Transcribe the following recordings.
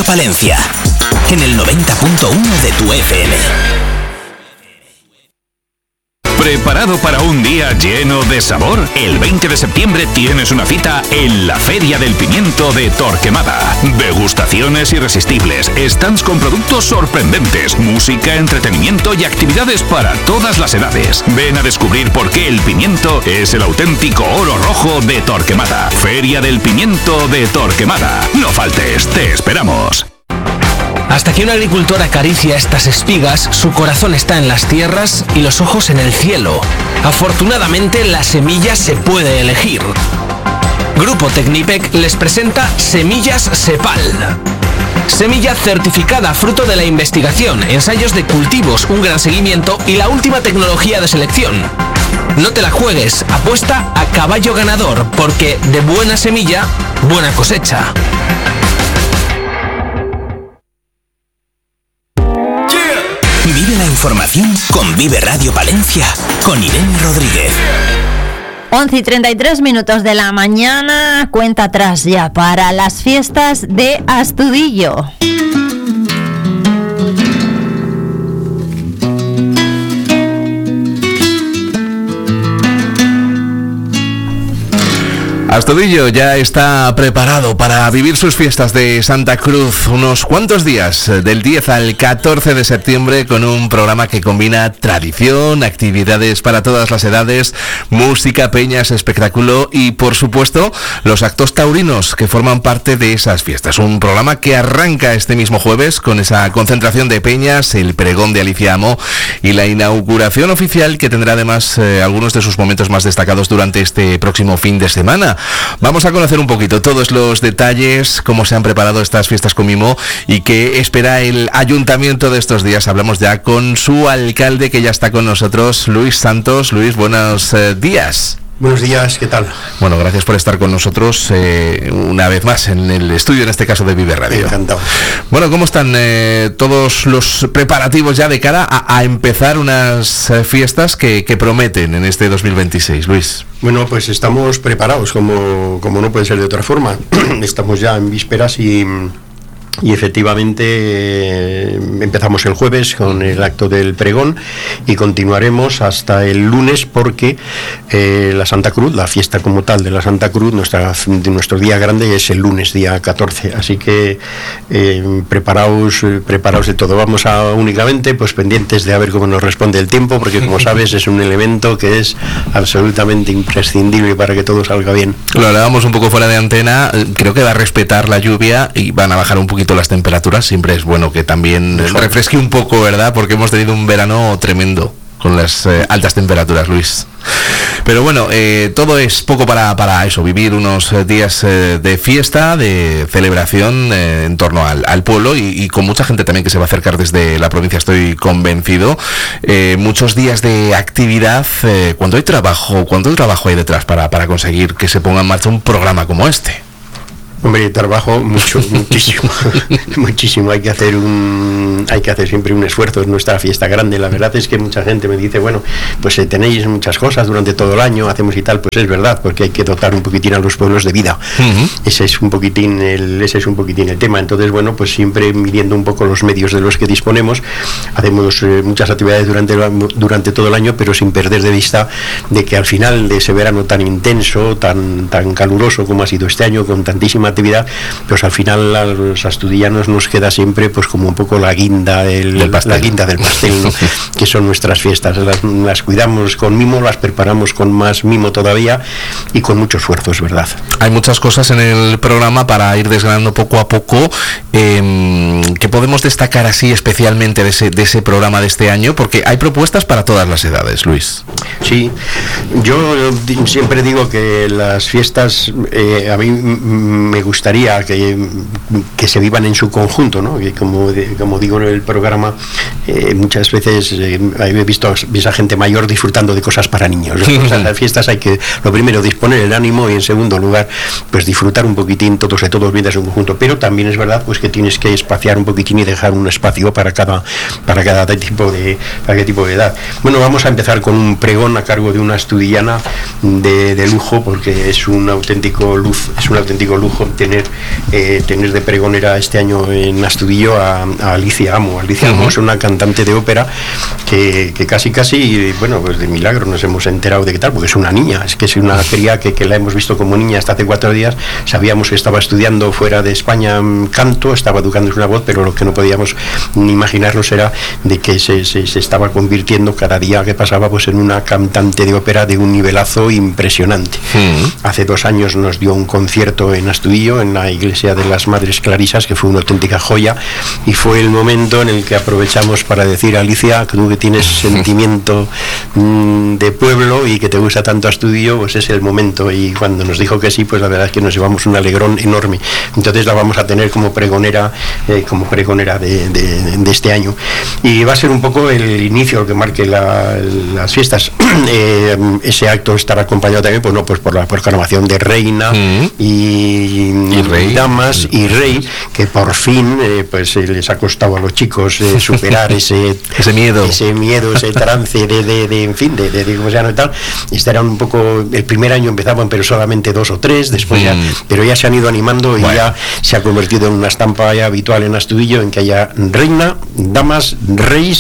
Palencia, en el 90.1 de tu FM. ¿Preparado para un día lleno de sabor? El 20 de septiembre tienes una cita en la Feria del Pimiento de Torquemada. Degustaciones irresistibles, stands con productos sorprendentes, música, entretenimiento y actividades para todas las edades. Ven a descubrir por qué el pimiento es el auténtico oro rojo de Torquemada. Feria del Pimiento de Torquemada. No faltes, te esperamos. Hasta que un agricultor acaricia estas espigas, su corazón está en las tierras y los ojos en el cielo. Afortunadamente, la semilla se puede elegir. Grupo Tecnipec les presenta Semillas Sepal. Semilla certificada fruto de la investigación, ensayos de cultivos, un gran seguimiento y la última tecnología de selección. No te la juegues, apuesta a caballo ganador, porque de buena semilla, buena cosecha. Vive la información con Vive Radio Palencia, con Irene Rodríguez. 11:33 de la mañana, cuenta atrás ya para las fiestas de Astudillo. Astudillo ya está preparado para vivir sus fiestas de Santa Cruz unos cuantos días, del 10 al 14 de septiembre, con un programa que combina tradición, actividades para todas las edades, música, peñas, espectáculo y, por supuesto, los actos taurinos que forman parte de esas fiestas. Un programa que arranca este mismo jueves con esa concentración de peñas, el pregón de Alicia Amo y la inauguración oficial, que tendrá además algunos de sus momentos más destacados durante este próximo fin de semana. Vamos a conocer un poquito todos los detalles, cómo se han preparado estas fiestas con mimo y qué espera el ayuntamiento de estos días. Hablamos ya con su alcalde, que ya está con nosotros, Luis Santos. Luis, buenos días. Buenos días, ¿qué tal? Bueno, gracias por estar con nosotros una vez más en el estudio, en este caso de Vive Radio. Encantado. Bueno, ¿cómo están todos los preparativos ya de cara a empezar unas fiestas que prometen en este 2026, Luis? Bueno, pues estamos preparados, como no puede ser de otra forma. Estamos ya en vísperas y efectivamente empezamos el jueves con el acto del pregón y continuaremos hasta el lunes, porque la Santa Cruz, la fiesta como tal de la Santa Cruz, nuestro día grande es el lunes, día 14, así que preparaos de todo. Vamos a únicamente pues pendientes de a ver cómo nos responde el tiempo, porque como sabes es un elemento que es absolutamente imprescindible para que todo salga bien. Lo hablábamos un poco fuera de antena, creo que va a respetar la lluvia y van a bajar un poquito las temperaturas. Siempre es bueno que también refresque un poco, ¿verdad? Porque hemos tenido un verano tremendo con las altas temperaturas, Luis. Pero bueno, todo es poco para eso, vivir unos días de fiesta, de celebración en torno al pueblo y con mucha gente también que se va a acercar desde la provincia, estoy convencido. Muchos días de actividad, cuando hay trabajo hay detrás para conseguir que se ponga en marcha un programa como este. Hombre, trabajo muchísimo. Hay que hacer siempre un esfuerzo. Es nuestra fiesta grande. La verdad es que mucha gente me dice, bueno, pues tenéis muchas cosas durante todo el año, hacemos y tal. Pues es verdad, porque hay que dotar un poquitín a los pueblos de vida. Uh-huh. Ese es un poquitín el tema. Entonces, bueno, pues siempre midiendo un poco los medios de los que disponemos, hacemos muchas actividades durante todo el año, pero sin perder de vista de que al final de ese verano tan intenso, tan caluroso como ha sido este año, con tantísima actividad, pues al final a los astudianos nos queda siempre pues como un poco la guinda del pastel, ¿no? Que son nuestras fiestas. Las cuidamos con mimo, las preparamos con más mimo todavía y con mucho esfuerzo, es verdad. Hay muchas cosas en el programa para ir desgranando poco a poco. ¿Qué podemos destacar así especialmente de ese programa de este año? Porque hay propuestas para todas las edades, Luis. Sí, yo siempre digo que las fiestas a mí me gustaría que se vivan en su conjunto, ¿no? Que como digo en el programa, muchas veces he visto a gente mayor disfrutando de cosas para niños. O sea, en las fiestas hay que, lo primero, disponer el ánimo y en segundo lugar, pues disfrutar un poquitín todos bien en su conjunto. Pero también es verdad pues que tienes que espaciar un poquitín y dejar un espacio para cada tipo de edad. Bueno, vamos a empezar con un pregón a cargo de una astudillana de lujo, porque es un auténtico lujo. tener de pregonera este año en Astudillo a Alicia Amo. Alicia Amo es una cantante de ópera que casi, bueno, pues de milagro nos hemos enterado de qué tal, porque es una niña, es que es una cría que la hemos visto como niña hasta hace 4 días. Sabíamos que estaba estudiando fuera de España canto, estaba educándose una voz, pero lo que no podíamos ni imaginarnos era de que se estaba convirtiendo cada día que pasaba pues en una cantante de ópera de un nivelazo impresionante. Hace 2 años nos dio un concierto en Astudillo, en la iglesia de las Madres Clarisas, que fue una auténtica joya, y fue el momento en el que aprovechamos para decir: Alicia, tú que tienes sentimiento de pueblo y que te gusta tanto Astudillo, pues es el momento. Y cuando nos dijo que sí, pues la verdad es que nos llevamos un alegrón enorme. Entonces la vamos a tener como pregonera de este año, y va a ser un poco el inicio que marque las fiestas. Ese acto estará acompañado también pues por la proclamación de reina y rey, damas y rey, que por fin pues les ha costado a los chicos superar ese miedo, ese trance de cómo se llama y tal. Este era un poco, el primer año empezaban pero solamente 2 o 3, después pero ya se han ido animando, y ya se ha convertido en una estampa ya habitual en Astudillo, en que haya reina, damas, rey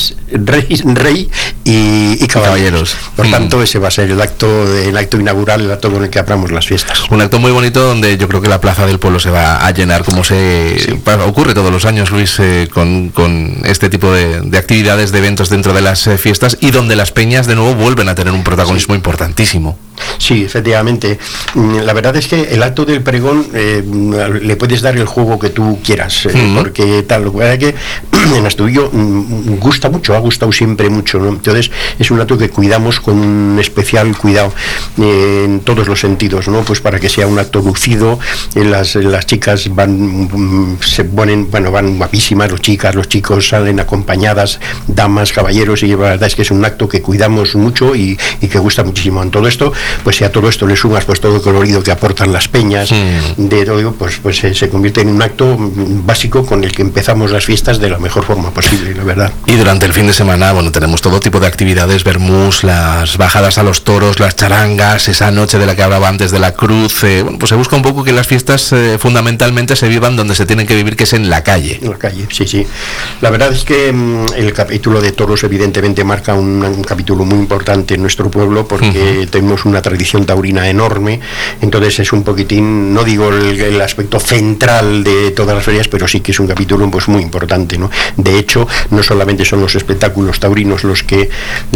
y caballeros. Por tanto, ese va a ser el acto inaugural, el acto con el que abramos las fiestas. Un acto muy bonito, donde yo creo que la plaza del pueblo se va a llenar, como ocurre todos los años, Luis, con este tipo de actividades, de eventos dentro de las fiestas, y donde las peñas de nuevo vuelven a tener un protagonismo importantísimo. Sí, efectivamente. La verdad es que el acto del pregón le puedes dar el juego que tú quieras, porque tal, lo que pasa es que en Astudillo gusta mucho, ha gustado siempre mucho, ¿no? Entonces es un acto que cuidamos con un especial cuidado en todos los sentidos, ¿no? Pues para que sea un acto lucido. Las chicas van guapísimas, los chicos salen acompañadas, damas, caballeros, y la verdad es que es un acto que cuidamos mucho y que gusta muchísimo. En todo esto, pues si a todo esto le sumas pues todo el colorido que aportan las peñas, de todo, pues se convierte en un acto básico con el que empezamos las fiestas de la mejor forma posible, la verdad. Y durante el fin de semana, bueno, tenemos todo tipo de actividades: vermús, las bajadas a los toros, las charangas, esa noche de la que hablaba antes de la cruz. Bueno, pues se busca un poco que las fiestas fundamentalmente se vivan donde se tienen que vivir, que es en la calle. En la calle, sí. La verdad es que el capítulo de toros evidentemente marca un capítulo muy importante en nuestro pueblo, porque tenemos una tradición taurina enorme. Entonces es un poquitín, no digo el aspecto central de todas las ferias, pero sí que es un capítulo pues muy importante, ¿no? De hecho, no solamente son los espectáculos taurinos los que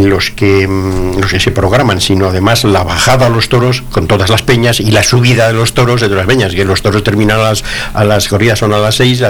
se programan, sino además la bajada a los toros con todas las peñas, y la subida de los toros de todas las peñas, que los toros terminan a las corridas son a las 6,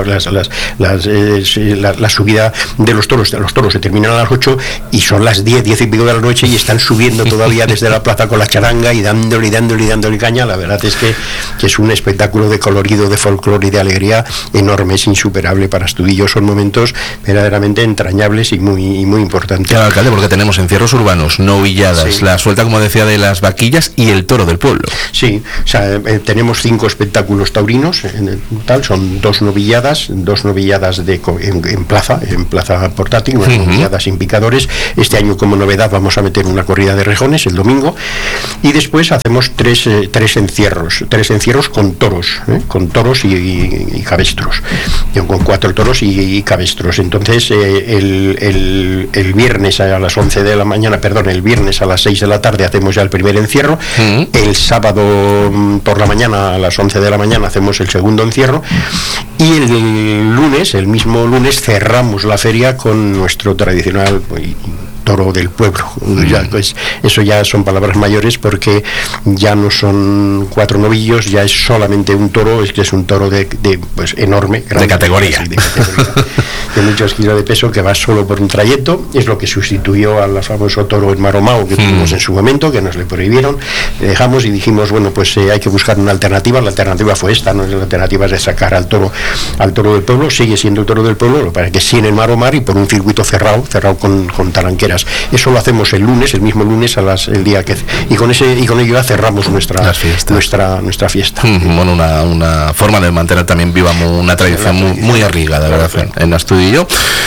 la subida de los toros se terminan a las 8, y son las 10 y pico de la noche, y están subiendo todavía desde la plaza con la charanga y dándole caña. La verdad es que es un espectáculo de colorido, de folclore y de alegría enorme, es insuperable para Astudillo. Son momentos verdaderamente entrañables y muy importantes. Claro, alcalde, porque tenemos encierros urbanos, novilladas, la suelta, como decía, de las vaquillas y el toro del pueblo. Sí, o sea, tenemos 5 espectáculos taurinos en total, son 2 novilladas en plaza portátil, unas novilladas sin picadores. Este año, como novedad, vamos a meter una corrida de rejones el domingo, y después hacemos tres encierros con toros y cabestros, con 4 toros y cabestros. Entonces el viernes a las 11 de la mañana, el viernes a las 6 de la tarde hacemos ya el primer encierro. El sábado por la mañana a las 11 de la mañana hacemos el segundo encierro, y el mismo lunes cerramos la feria con nuestro tradicional toro del pueblo. Ya, pues, eso ya son palabras mayores, porque ya no son 4 novillos, ya es solamente un toro, es que es un toro pues enorme, grande, de categoría, de muchos kilos de peso, que va solo por un trayecto. Es lo que sustituyó al famoso toro en Maromao que tuvimos en su momento, que nos le prohibieron. Le dejamos y dijimos, bueno, pues hay que buscar una alternativa. La alternativa fue esta, ¿no? La alternativa es de sacar al toro del pueblo. Sigue siendo el toro del pueblo, para que sin el Maromar y por un circuito cerrado con talanqueras. Eso lo hacemos el mismo lunes el día que, y con ello ya cerramos nuestra fiesta. Bueno, una forma de mantener también viva una tradición muy arriesgada, ¿verdad? Claro. En Astudillo.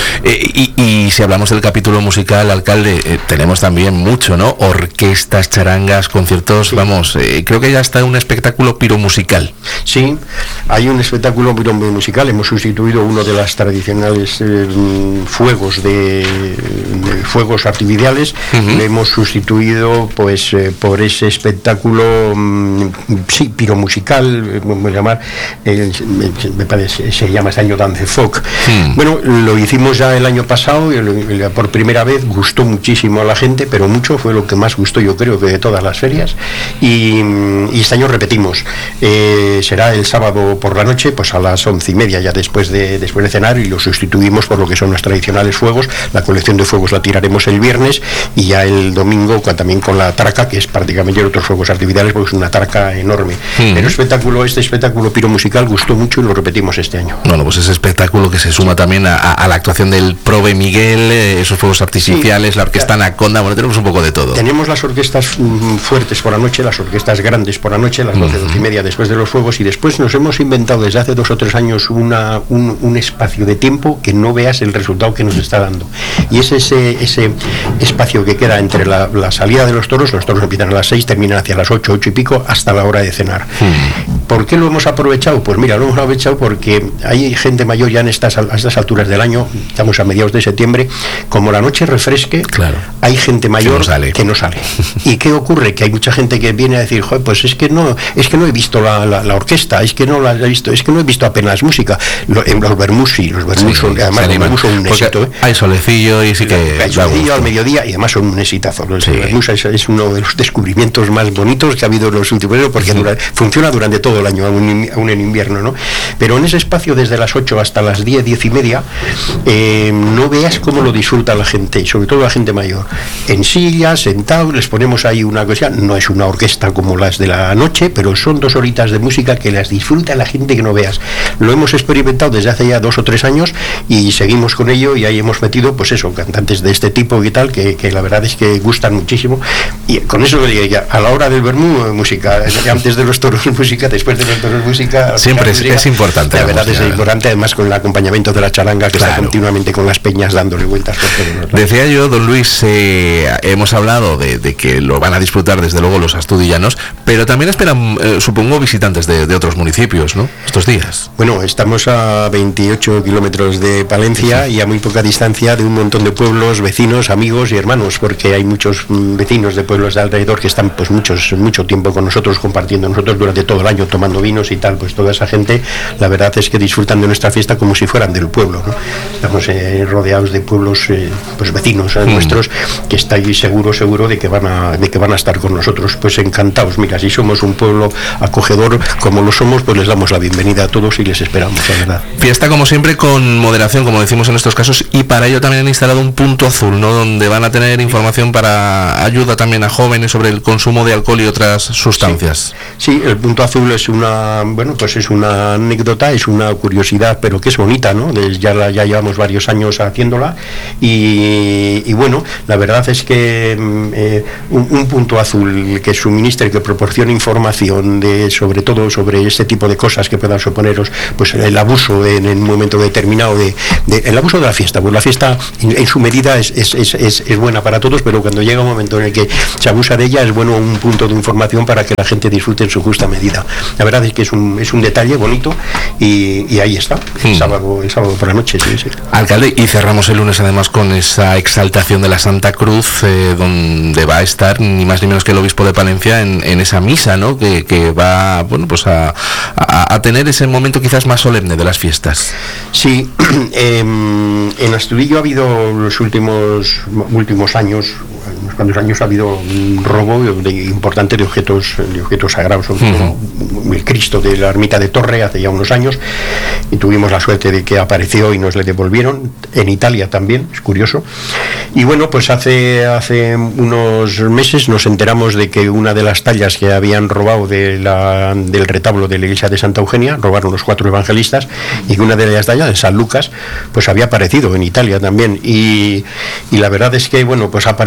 Y si hablamos del capítulo musical, alcalde, tenemos también mucho, ¿no? Orquestas, charangas, conciertos, sí. Vamos, creo que ya está un espectáculo piromusical. Sí, hay un espectáculo piromusical. Hemos sustituido uno de las tradicionales fuegos de fuegos artificiales. Le hemos sustituido pues por ese espectáculo sí, piromusical, ¿cómo llamar? Me parece, se llama este año Dance Folk. Bueno, lo hicimos ya el año pasado, por primera vez, gustó muchísimo a la gente, pero mucho, fue lo que más gustó yo creo que de todas las ferias, y este año repetimos. Será el sábado por la noche, pues a las 11:30, ya después de cenar, y lo sustituimos por lo que son los tradicionales fuegos. La colección de fuegos la tiraremos el viernes, y ya el domingo también con la tarca, que es prácticamente otros fuegos artificiales, porque es una tarca enorme. Pero este espectáculo piromusical gustó mucho y lo repetimos este año. Bueno, pues ese espectáculo que se suma también a la actuación del Prove Miguel, esos fuegos artificiales, sí, la orquesta Anaconda, bueno, tenemos un poco de todo. Tenemos las orquestas fuertes por la noche, las orquestas grandes por la noche, las 12:30 después de los fuegos, y después nos hemos inventado desde hace 2 o 3 años un espacio de tiempo que no veas el resultado que nos está dando. Y es ese espacio que queda entre la salida de los toros empiezan a las 6, terminan hacia las 8 y pico, hasta la hora de cenar. ¿Por qué lo hemos aprovechado? Pues mira, lo hemos aprovechado porque hay gente mayor ya a estas alturas del año, estamos a mediados de septiembre, como la noche refresque, claro, hay gente mayor que no sale. ¿Y qué ocurre? Que hay mucha gente que viene a decir, joder, pues es que no he visto la orquesta, es que no la he visto, es que no he visto apenas música. Los vermús son, además los vermús son un éxito. Hay solecillo y sí que hay solecillo al mediodía, y además son un exitazo. Los vermús es uno de los descubrimientos más bonitos que ha habido en los últimos años, porque funciona durante todo el año, aún en invierno, ¿no? Pero en ese espacio desde las 8 hasta las 10:30, no veas cómo lo disfruta la gente, y sobre todo la gente mayor. En sillas, sentados, les ponemos ahí una cosa, no es una orquesta como las de la noche, pero son 2 horitas de música que las disfruta la gente que no veas. Lo hemos experimentado desde hace ya 2 o 3 años y seguimos con ello, y ahí hemos metido, pues eso, cantantes de este tipo y tal, que la verdad es que gustan muchísimo. Y con eso ya, a la hora del vermú, música, antes de los toros música, después de los toros música. Siempre es importante. La verdad es importante, además con el acompañamiento de la charanga, que está continuamente con las peñas dándole vueltas por todo. Decía yo, don Luis, hemos hablado de que lo van a disfrutar desde luego los astudillanos, pero también esperan, supongo, visitantes de otros municipios, ¿no? Estos días. Bueno, estamos a 28 kilómetros de Palencia, y a muy poca distancia de un montón de pueblos, vecinos, amigos y hermanos, porque hay muchos vecinos de pueblos de alrededor que están pues mucho tiempo con nosotros, compartiendo nosotros durante todo el año, tomando vinos y tal. Pues toda esa gente, la verdad es que disfrutan de nuestra fiesta como si fueran del pueblo, ¿no? Estamos rodeados de pueblos pues vecinos nuestros, que estáis seguro de que van a estar con nosotros, pues encantados. Mira, si somos un pueblo acogedor como lo somos, pues les damos la bienvenida a todos y les esperamos, la verdad. Fiesta como siempre con moderación, como decimos en estos casos, y para ello también han instalado un punto azul, ¿no? Donde van a tener información para ayuda también a jóvenes sobre el consumo de alcohol y otras sustancias. Sí, el punto azul es una anécdota, es una curiosidad, pero que es bonita, ¿no? Ya llevamos varios años haciéndola, y bueno, la verdad es que un punto azul que suministre, que proporcione información sobre todo sobre este tipo de cosas que puedan suponeros, pues el abuso en un momento determinado el abuso de la fiesta. Pues la fiesta en su medida es buena para todos, pero cuando llega un momento en el que se abusa de ella, es bueno un punto de información para que la gente disfrute en su justa medida. La verdad es que es un detalle bonito, y ahí está, el sábado por la noche. Sí. Alcalde, y cerramos el lunes además con esa exaltación de la Santa Cruz, donde va a estar ni más ni menos que el obispo de Palencia en esa misa, ¿no? Que va, bueno, pues a tener ese momento quizás más solemne de las fiestas. Sí, en Astudillo ha habido los últimos años, unos cuantos años, ha habido un robo importante de objetos sagrados, como el Cristo de la ermita de Torre hace ya unos años, y tuvimos la suerte de que apareció y nos le devolvieron. En Italia también, es curioso. Y bueno, pues hace unos meses nos enteramos de que una de las tallas que habían robado del retablo de la iglesia de Santa Eugenia, robaron los 4 evangelistas, y que una de las tallas de San Lucas pues había aparecido en Italia también, y la verdad es que bueno, pues ha aparecido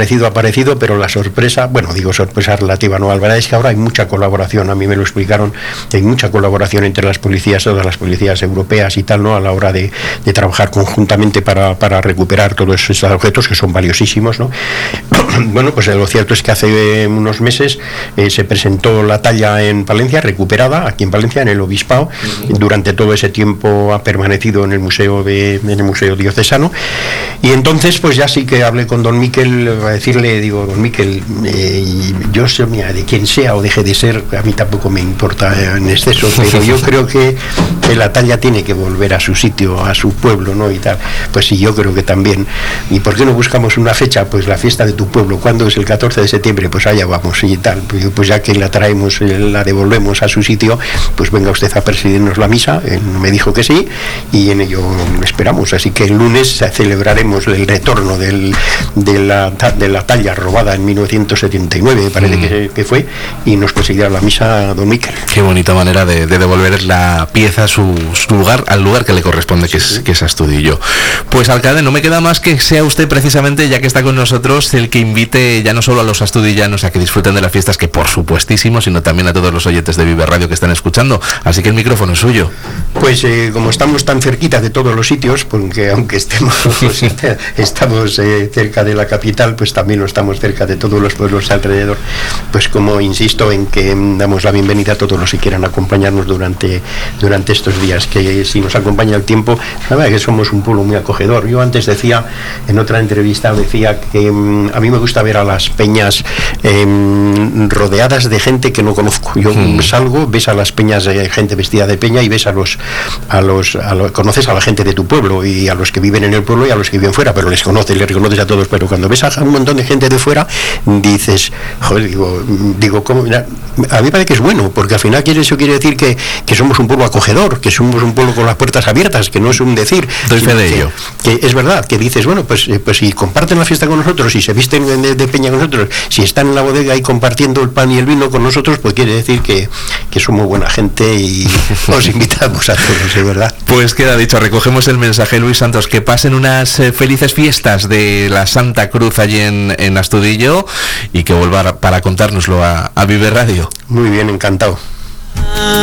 parecido, pero la sorpresa, bueno, digo sorpresa relativa, no, la verdad es que ahora hay mucha colaboración, a mí me lo explicaron, hay mucha colaboración entre las policías, todas las policías europeas y tal, ¿no? A la hora de trabajar conjuntamente para recuperar todos esos objetos que son valiosísimos, ¿no? Bueno, pues lo cierto es que hace unos meses se presentó la talla en Palencia, recuperada aquí en Palencia, en el Obispado. Durante todo ese tiempo ha permanecido en el museo diocesano, y entonces pues ya sí que hablé con don Miquel a decirle, digo, don Miquel, yo sé, mira, de quien sea o deje de ser, a mí tampoco me importa en exceso, pero yo creo que la talla tiene que volver a su sitio, a su pueblo, ¿no? Y tal. Pues sí, yo creo que también. ¿Y por qué no buscamos una fecha? Pues la fiesta de tu pueblo. ¿Cuándo es? El 14 de septiembre, pues allá vamos y tal. Pues ya que la traemos, la devolvemos a su sitio, pues venga usted a presidirnos la misa. Él me dijo que sí, y en ello esperamos. Así que el lunes celebraremos el retorno de la talla robada en 1979, me parece que fue, y nos presidirá la misa don Miquel. Qué bonita manera de devolver la pieza a su lugar, al lugar que le corresponde, que es Astudillo. Pues alcalde, no me queda más que sea usted precisamente, ya que está con nosotros, el que invite ya no solo a los astudillanos a que disfruten de las fiestas, que por supuestísimo, sino también a todos los oyentes de Vive Radio que están escuchando. Así que el micrófono es suyo. Pues como estamos tan cerquita de todos los sitios, porque aunque estamos cerca de la capital, pues también lo estamos cerca de todos los pueblos alrededor, pues como insisto en que damos la bienvenida a todos los que quieran acompañarnos durante estos días, que si nos acompaña el tiempo, la verdad es que somos un pueblo muy acogedor. Yo antes decía, en otra entrevista decía que a mí me gusta ver a las peñas rodeadas de gente que no conozco. Yo salgo, ves a las peñas de gente vestida de peña y ves conoces a la gente de tu pueblo y a los que viven en el pueblo y a los que viven fuera, pero les reconoces a todos. Pero cuando ves a un montón de gente de fuera, dices, joder, digo, ¿cómo? Mira, a mí me parece que es bueno, porque al final eso quiere decir que somos un pueblo acogedor, que somos un pueblo con las puertas abiertas, que no es un decir. Doy fe de ello. Que es verdad, que dices, bueno, pues si comparten la fiesta con nosotros, si se visten de peña con nosotros, si están en la bodega y compartiendo el pan y el vino con nosotros, pues quiere decir que somos buena gente y os invitamos a todos, es verdad. Pues queda dicho, recogemos el mensaje, Luis Santos, que pasen unas felices fiestas de la Santa Cruz allí en Astudillo, y que vuelva para contárnoslo a Vive Radio. Muy bien, encantado.